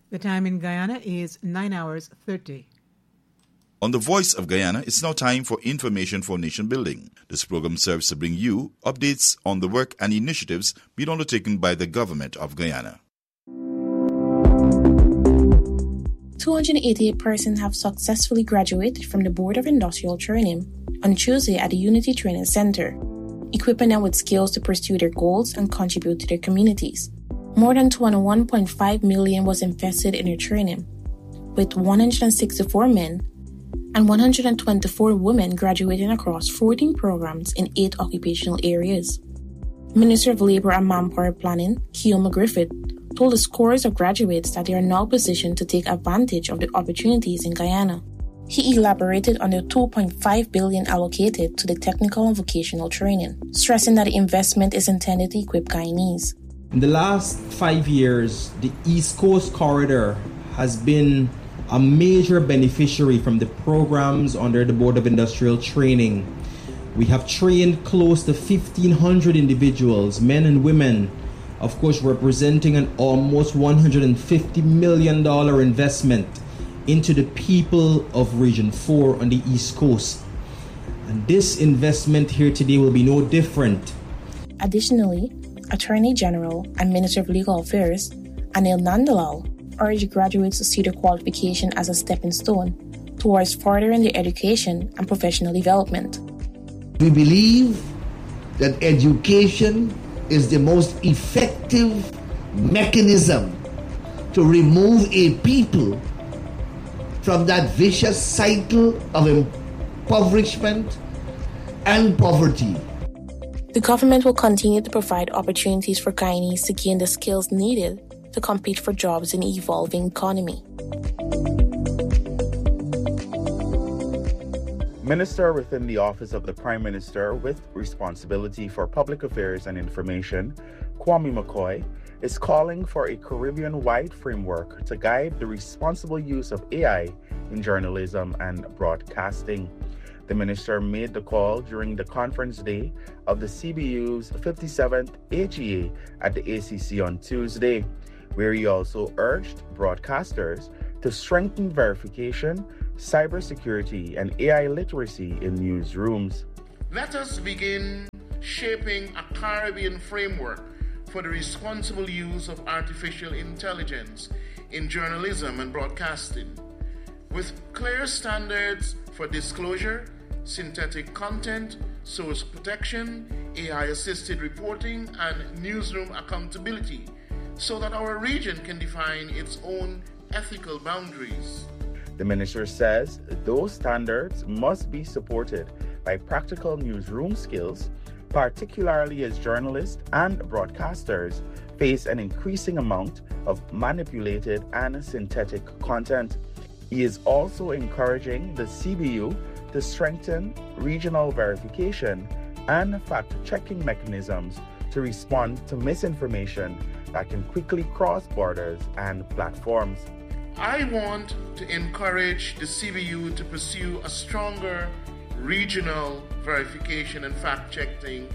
The time in Guyana is 9 hours 30. On the Voice of Guyana, it's now time for Information for Nation Building. This program serves to bring you updates on the work and initiatives being undertaken by the government of Guyana. 288 persons have successfully graduated from the Board of Industrial Training on Tuesday at the Unity Training Center, equipping them with skills to pursue their goals and contribute to their communities. More than $21.5 million was invested in their training, with 164 men and 124 women graduating across 14 programs in 8 occupational areas. Minister of Labour and Manpower Planning, Keoma Griffith, told the scores of graduates that they are now positioned to take advantage of the opportunities in Guyana. He elaborated on the $2.5 billion allocated to the technical and vocational training, stressing that the investment is intended to equip Guyanese. In the last 5 years, the East Coast Corridor has been a major beneficiary from the programs under the Board of Industrial Training. We have trained close to 1,500 individuals, men and women, of course representing an almost $150 million investment into the people of Region 4 on the East Coast. And this investment here today will be no different. Additionally, Attorney General and Minister of Legal Affairs, Anil Nandalal, urged graduates to see their qualification as a stepping stone towards furthering their education and professional development. We believe that education is the most effective mechanism to remove a people from that vicious cycle of impoverishment and poverty. The government will continue to provide opportunities for Guyanese to gain the skills needed to compete for jobs in an evolving economy. Minister within the Office of the Prime Minister with responsibility for public affairs and information, Kwame McCoy, is calling for a Caribbean-wide framework to guide the responsible use of AI in journalism and broadcasting. The minister made the call during the conference day of the CBU's 57th AGA at the ACC on Tuesday, where he also urged broadcasters to strengthen verification, cybersecurity, and AI literacy in newsrooms. Let us begin shaping a Caribbean framework for the responsible use of artificial intelligence in journalism and broadcasting, with clear standards for disclosure, synthetic content, source protection, AI-assisted reporting, and newsroom accountability, so that our region can define its own ethical boundaries. The minister says those standards must be supported by practical newsroom skills, particularly as journalists and broadcasters face an increasing amount of manipulated and synthetic content. He is also encouraging the CBU to strengthen regional verification and fact-checking mechanisms to respond to misinformation that can quickly cross borders and platforms. I want to encourage the CBU to pursue a stronger regional verification and fact-checking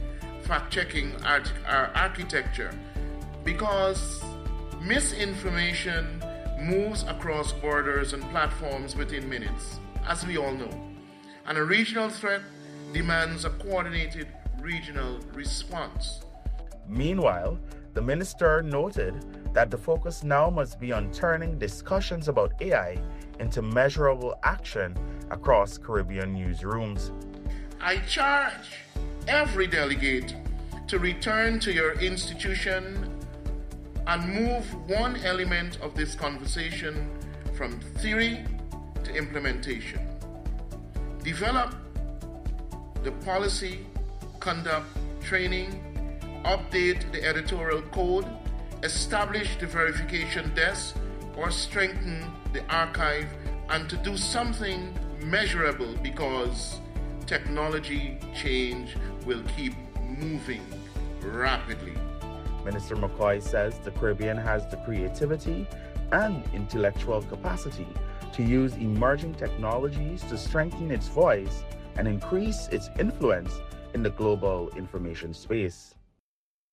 architecture, because misinformation moves across borders and platforms within minutes, as we all know. And a regional threat demands a coordinated regional response. Meanwhile, the minister noted that the focus now must be on turning discussions about AI into measurable action across Caribbean newsrooms. I charge every delegate to return to your institution and move one element of this conversation from theory to implementation. Develop the policy, conduct, training, update the editorial code, establish the verification desk, or strengthen the archive, and to do something measurable, because technology change will keep moving rapidly. Minister McCoy says the Caribbean has the creativity and intellectual capacity to use emerging technologies to strengthen its voice and increase its influence in the global information space.